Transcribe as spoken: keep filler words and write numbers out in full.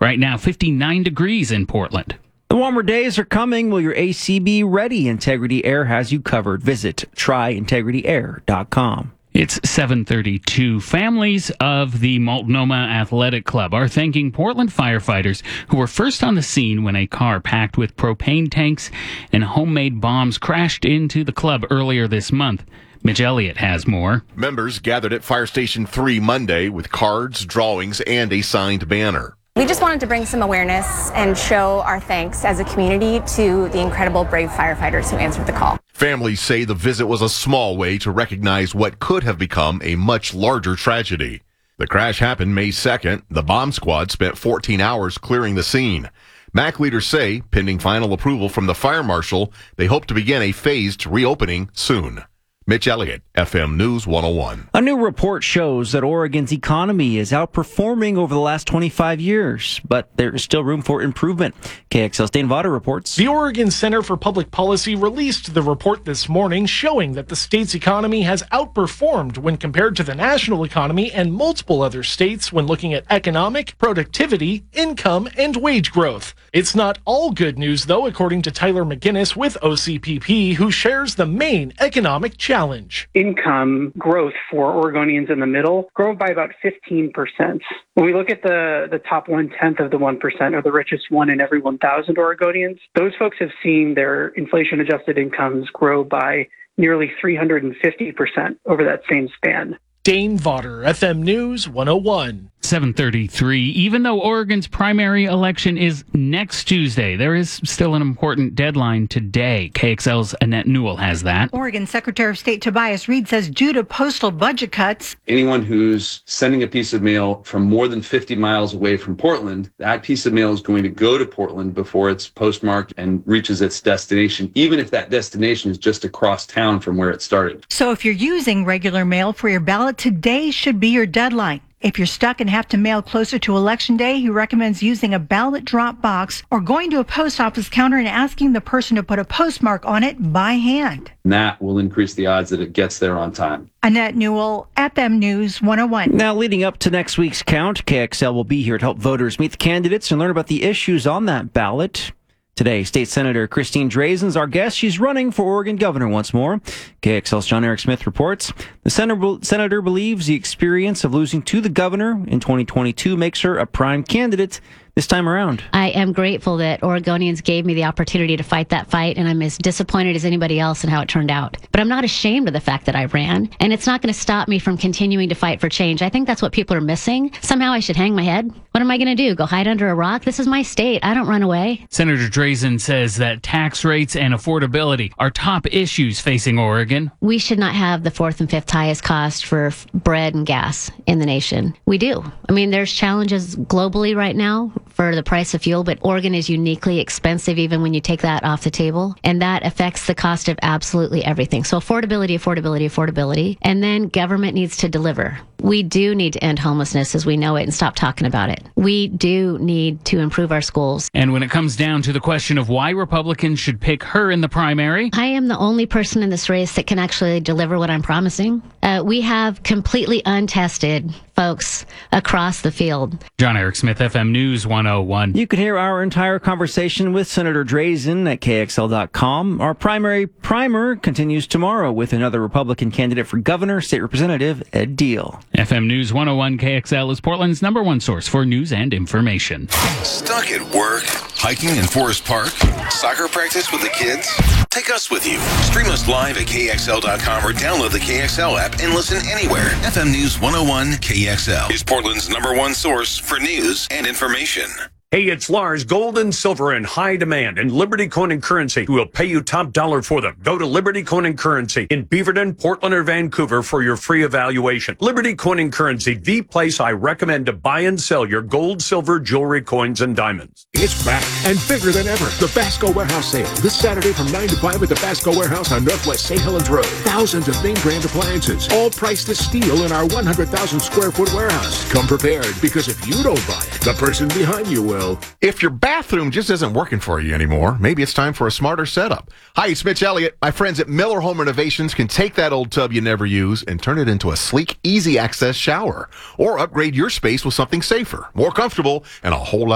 Right now, fifty-nine degrees in Portland. The warmer days are coming. Will your A C be ready? Integrity Air has you covered. Visit try integrity air dot com. It's seven thirty-two. Families of the Multnomah Athletic Club are thanking Portland firefighters who were first on the scene when a car packed with propane tanks and homemade bombs crashed into the club earlier this month. Mitch Elliott has more. Members gathered at Fire Station three Monday with cards, drawings, and a signed banner. We just wanted to bring some awareness and show our thanks as a community to the incredible, brave firefighters who answered the call. Families say the visit was a small way to recognize what could have become a much larger tragedy. The crash happened May second. The bomb squad spent fourteen hours clearing the scene. M A C leaders say, pending final approval from the fire marshal, they hope to begin a phased reopening soon. Mitch Elliott, F M News one oh one. A new report shows that Oregon's economy is outperforming over the last twenty-five years, but there is still room for improvement. K X L's Dane Vada reports. The Oregon Center for Public Policy released the report this morning showing that the state's economy has outperformed when compared to the national economy and multiple other states when looking at economic, productivity, income, and wage growth. It's not all good news, though, according to Tyler McGinnis with O C P P, who shares the main economic challenge. Challenge. Income growth for Oregonians in the middle grew by about fifteen percent. When we look at the, the top one-tenth of the one percent, or the richest one in every one thousand Oregonians, those folks have seen their inflation-adjusted incomes grow by nearly three hundred fifty percent over that same span. Dane Vaughter, F M News one oh one. seven thirty-three. Even though Oregon's primary election is next Tuesday, there is still an important deadline today. K X L's Annette Newell has that. Oregon Secretary of State Tobias Reed says due to postal budget cuts, anyone who's sending a piece of mail from more than fifty miles away from Portland, that piece of mail is going to go to Portland before it's postmarked and reaches its destination, even if that destination is just across town from where it started. So if you're using regular mail for your ballot, today should be your deadline. If you're stuck and have to mail closer to Election Day, he recommends using a ballot drop box or going to a post office counter and asking the person to put a postmark on it by hand. And that will increase the odds that it gets there on time. Annette Newell, F M News one oh one. Now, leading up to next week's count, K X L will be here to help voters meet the candidates and learn about the issues on that ballot. Today, State Senator Christine Drazen's our guest. She's running for Oregon governor once more. K X L's John Eric Smith reports. The senator, senator believes the experience of losing to the governor in twenty twenty-two makes her a prime candidate this time around. I am grateful that Oregonians gave me the opportunity to fight that fight, and I'm as disappointed as anybody else in how it turned out. But I'm not ashamed of the fact that I ran, and it's not going to stop me from continuing to fight for change. I think that's what people are missing. Somehow I should hang my head. What am I going to do? Go hide under a rock? This is my state. I don't run away. Senator Drazen says that tax rates and affordability are top issues facing Oregon. We should not have the fourth and fifth highest cost for f- bread and gas in the nation. We do. I mean, there's challenges globally right now for the price of fuel, but Oregon is uniquely expensive even when you take that off the table, and that affects the cost of absolutely everything. So affordability, affordability, affordability, and then government needs to deliver. We do need to end homelessness as we know it and stop talking about it. We do need to improve our schools. And when it comes down to the question of why Republicans should pick her in the primary, I am the only person in this race that can actually deliver what I'm promising. Uh, we have completely untested folks across the field. John Eric Smith, F M News one oh one. You can hear our entire conversation with Senator Drazen at K X L dot com. Our primary primer continues tomorrow with another Republican candidate for governor, State Representative Ed Deal. F M News one oh one K X L is Portland's number one source for news and information. Stuck at work, hiking in Forest Park, soccer practice with the kids? Take us with you. Stream us live at K X L dot com or download the K X L app and listen anywhere. F M News one oh one K X L is Portland's number one source for news and information. Hey, it's Lars. Gold and silver in high demand, and Liberty Coin and Currency will pay you top dollar for them. Go to Liberty Coin and Currency in Beaverton, Portland, or Vancouver for your free evaluation. Liberty Coin and Currency, the place I recommend to buy and sell your gold, silver, jewelry, coins, and diamonds. It's back and bigger than ever. The Basco Warehouse Sale. This Saturday from nine to five at the Basco Warehouse on Northwest Saint Helens Road. Thousands of name brand appliances, all priced to steal in our one hundred thousand square foot warehouse. Come prepared, because if you don't buy it, the person behind you will. If your bathroom just isn't working for you anymore, maybe it's time for a smarter setup. Hi, it's Mitch Elliott. My friends at Miller Home Renovations can take that old tub you never use and turn it into a sleek, easy access shower. Or upgrade your space with something safer, more comfortable, and a whole lot